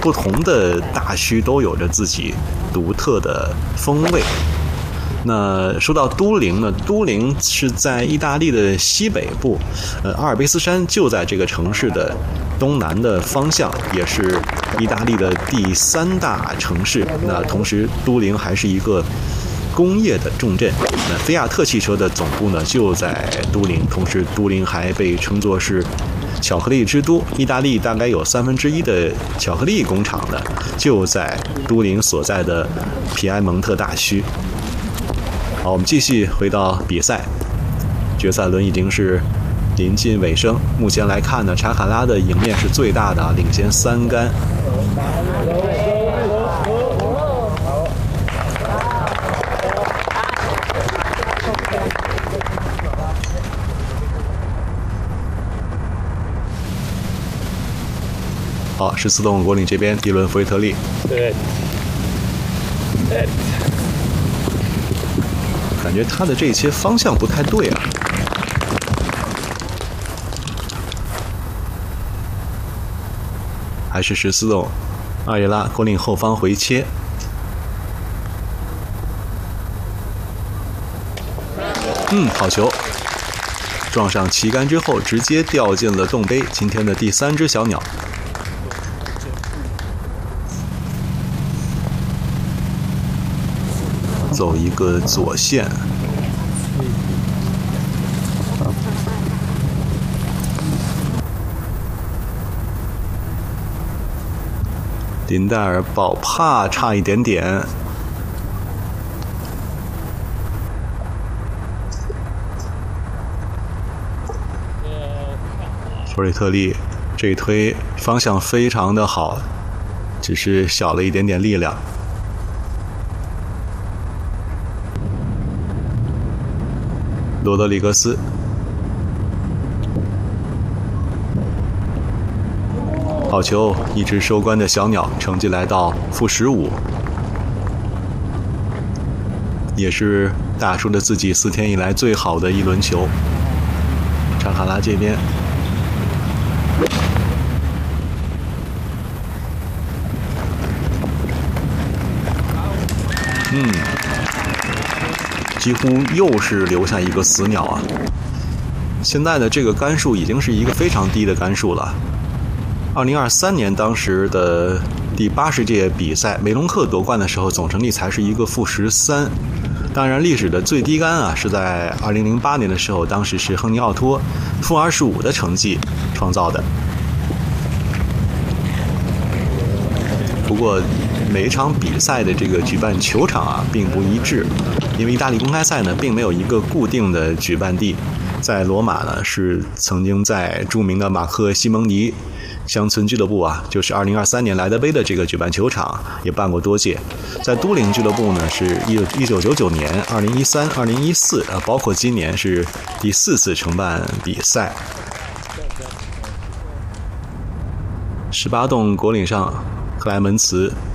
不同的大区都有着自己独特的风味。那说到都灵呢，都灵是在意大利的西北部，阿尔卑斯山就在这个城市的东南的方向，也是意大利的第3大城市。那同时，都灵还是一个工业的重镇。那菲亚特汽车的总部呢就在都灵，同时都灵还被称作是巧克力之都。意大利大概有1/3的巧克力工厂呢就在都灵所在的皮埃蒙特大区。好，我们继续回到比赛，决赛轮已经是临近尾声。目前来看呢，查卡拉的赢面是最大的，领先3杆。好，14洞国岭这边，迪伦·弗瑞特利。 对。 感觉他的这些方向不太对啊。还是14洞，阿耶拉国岭后方回切。好球，撞上旗杆之后直接掉进了洞杯，今天的第3只小鸟。走一个左线，林戴尔保帕差一点点。弗瑞特利这一推方向非常的好，只是小了一点点力量。罗德里格斯，好球！一只收官的小鸟，成绩来到-15，也是打出了自己4天以来最好的一轮球。查卡拉这边，几乎又是留下一个死鸟啊！现在的这个杆数已经是一个非常低的杆数了。2023年当时的第80届比赛，梅隆克夺冠的时候，总成绩才是一个-13。当然，历史的最低杆啊是在2008年的时候，当时是亨利奥托-25的成绩创造的。不过，每一场比赛的这个举办球场啊并不一致，因为意大利公开赛呢并没有一个固定的举办地。在罗马呢是曾经在著名的马克西蒙尼乡村俱乐部啊，就是2023年莱德杯的这个举办球场也办过多届。在都灵俱乐部呢是1999年、2013、2014包括今年是第4次承办比赛。18洞国岭上，克莱门茨